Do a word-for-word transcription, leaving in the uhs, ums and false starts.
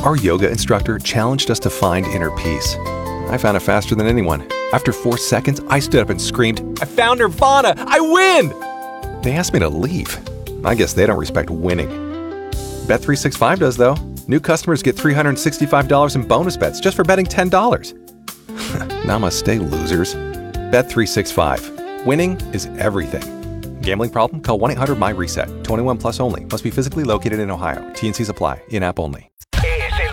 Our yoga instructor challenged us to find inner peace. I found it faster than anyone. After four seconds, I stood up and screamed, "I found Nirvana! I win!" They asked me to leave. I guess they don't respect winning. Bet three sixty-five does, though. New customers get three hundred sixty-five dollars in bonus bets just for betting ten dollars. Namaste, losers. Bet three sixty-five. Winning is everything. Gambling problem? Call one eight hundred M Y RESET. twenty-one plus only. Must be physically located in Ohio. T and Cs apply. In-app only.